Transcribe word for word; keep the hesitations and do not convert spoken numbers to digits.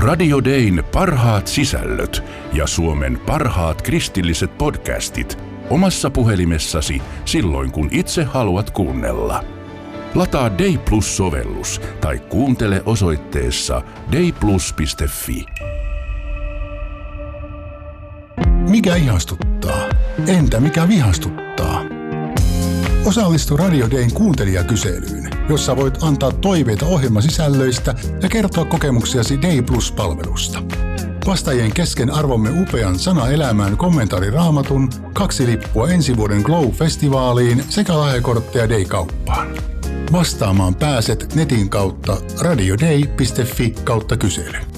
Radio Dayn parhaat sisällöt ja Suomen parhaat kristilliset podcastit omassa puhelimessasi silloin, kun itse haluat kuunnella. Lataa Day Plus-sovellus tai kuuntele osoitteessa dayplus piste fi. Mikä ihastuttaa? Entä mikä vihastuttaa? Osallistu Radio Dayn kuuntelijakyselyyn, jossa voit antaa toiveita ohjelmasisällöistä ja kertoa kokemuksiasi Day Plus-palvelusta. Vastaajien kesken arvomme upean Sana elämään kommentaariraamatun, kaksi lippua ensi vuoden Glow-festivaaliin sekä lahjakortteja Day-kauppaan. Vastaamaan pääset netin kautta radioday piste fi kautta kysely.